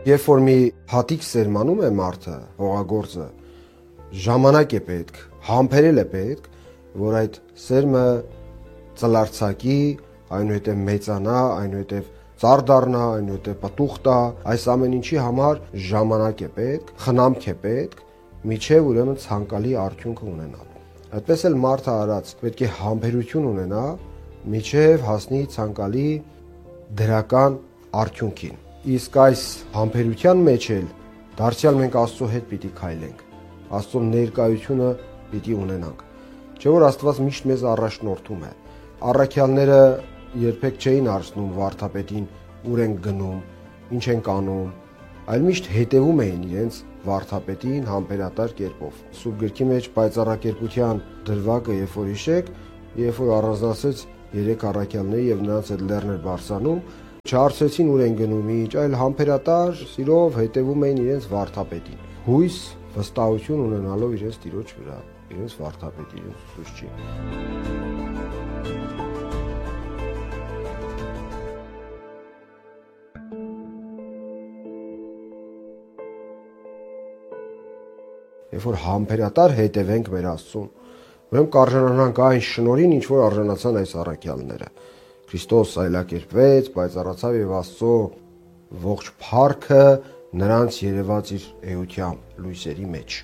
Երբ որ մի հատիկ սերմանում է մարդը, հողագործը, ժամանակ է պետք, համբերել է պետք, որ այդ սերմը ծլարձակի, այնուհետև մեծանա, այնուհետև ծառ դառնա, այնուհետև պտուղ տա, այս ամեն ինչի համար ժամանակ է պետք, խնամք է պետք, միջև ուրեմն ցանկալի արդյունք ունենալու։ Այդպես էլ մարդը արած պետք է համբերություն ունենա, միջև հասնի ցանկալի դրական արդյունքին։ Իսկ այս համբերության մեջ էլ դարձյալ մենք Աստծո հետ պիտի քայլենք, Աստծո ներկայությունը պիտի ունենանք։ Չէ՞ որ Աստված միշտ մեզ առաջնորդում է։ Առաքյալները երբեք չէին հարցնում վարդապետին ուր են գնում, ինչ են անում, այլ միշտ հետևում էին իրենց վարդապետին համբերատար կերպով։ Սուրբ գրքի մեջ պայծառակերպության դրվագը երբ որ հիշեք, երբ որ առանձնացեց 3 առաքյալների եւ նրանց այդ լեռներ բարձրանում, չհարցեցին ուր են գնում, ինչ, այլ համբերատար սիրով հետևում էին իրենց վարդապետին։ Հույս, վստահություն ունենալով իրենց Տիրոջ վրա, իրենց վարդապետի, իրենց Ուսուցչի։ Երբ որ համբերատար հետևենք մեր Աստծուն, ուրեմն կարժանանանք այն շնորհին, ինչ որ արժանացան այս առաքյալները։ Քրիստոս այլակերպվեց, պայծառացավ եւ Աստծո ողջ փառքը նրանց երևաց իր էությամբ լույսերի մեջ։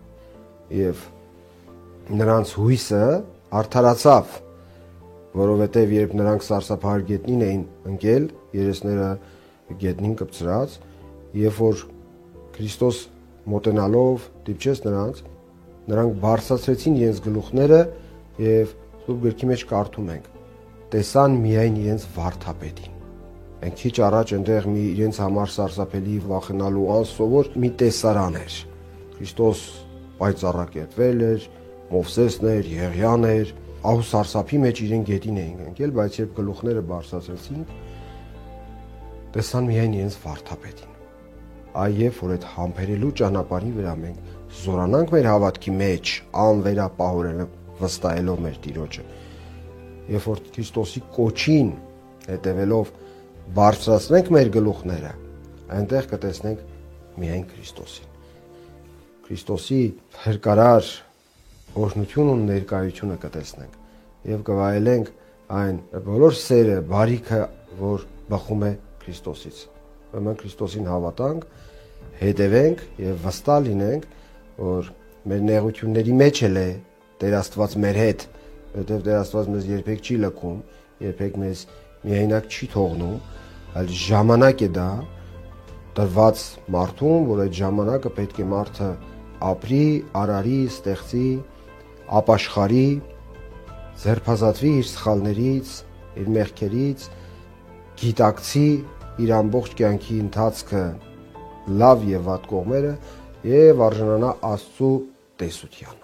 Եվ նրանց հույսը արդարացավ, որովհետեւ երբ նրանք սարսափահար գետնին էին ընկել, երեսները գետնին կպցրած, երբ որ Քրիստոս մոտենալով դիպչեց նրանք բարձրացրեցին իրենց գլուխները եւ Սուրբ գրքի մեջ կարդում ենք. տեսան միայն իրենց վարդապետին։ Մենք քիչ առաջ այնտեղ մի իրենց համար սարսափելի վախենալու անսովոր մի տեսարան էր։ Քրիստոս պայծառակերպվել էր, Մովսեսն էր, Եղիան էր, ահու սարսափի մեջ իրեն գետին էին ընկել, բայց երբ գլուխները բարձրացրեցին, տեսան միայն իրենց վարդապետին։ Այև որ այդ համբերելու ճանապարհի վրա մենք զորանանք մեր հավատքի մեջ, անվերապահորեն վստահելով մեր Տիրոջը։ Երբ որ Քրիստոսի կոչին հետևելով բարձրացնենք մեր գլուխները, այնտեղ կտեսնենք միայն Քրիստոսին։ Քրիստոսի փրկարար օրհնությունն ու ներկայությունը կտեսնենք եւ կվայելենք այն բոլոր սերը, բարիքը, որ բխում է Քրիստոսից։ Ուրեմն Քրիստոսին հավատանք, հետևենք եւ վստահ լինենք, որ մեր նեղությունների մեջ էլ է Տեր Աստված մեր հետ, որովհետեւ Տեր Աստված մեզ երբեք չի լքում, երբեք մեզ միայնակ չի թողնում, այլ ժամանակ է դա տրված մարդուն, որ այդ ժամանակը պետք է մարդը ապրի, արարի, ստեղծի, ապաշխարի, ձերբազատվի իր սխալներից, իր մեղքերից, գիտակցի իր ամբողջ կյանքի ընթացքը լավ եւ վատ կողմերը եւ արժանանա Աստծո տեսությանը։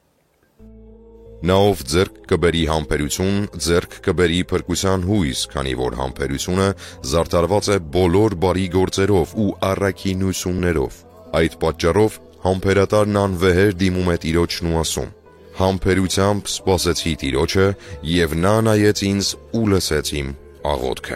Նա ով ձեռք կբերի համբերություն, ձեռք կբերի փրկության հույս, քանի որ համբերությունը զարդարված է բոլոր բարի գործերով ու առաքինություններով։ Այդ պատճառով համբերատարն անվեհեր դիմում է Տիրոջն ու ասում. համբերությամբ սպասեցի Տիրոջը, եւ նա նայեց ինձ ու լսեց իմ աղոթքը։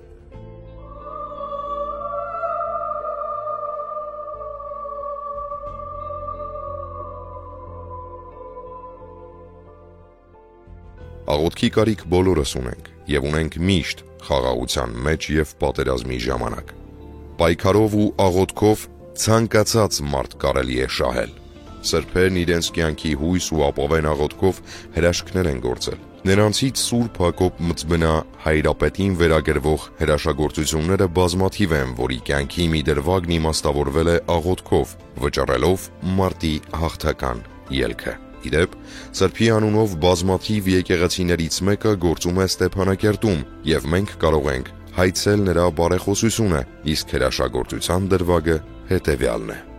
Աղոթքի կարիք բոլորս ունենք եւ ունենք միշտ խաղաղության մեջ եւ պատերազմի ժամանակ։ Պայքարով ու աղոթքով ցանկացած մարդ կարելի է շահել։ Սրբերն իրենց կյանքի հույս ու ապավեն աղոթքով հրաշքներ են գործել։ Նրանցից Սուրբ Հակոբ Մծբնա հայրապետին վերագրվող հրաշագործությունները բազմաթիվ են, որի կյանքի մի դրվագն իմաստավորվել է աղոթքով, վճռելով մարտի հաղթական ելքը։ Իդեպ, Սրբի անունով բազմաթիվ եկեղեցիներից մեկը գործում է Ստեփանակերտում, եւ մենք կարող ենք հայցել նրա բարեխոսությունը, իսկ հրաշագործության դրվագը հետևյալն է։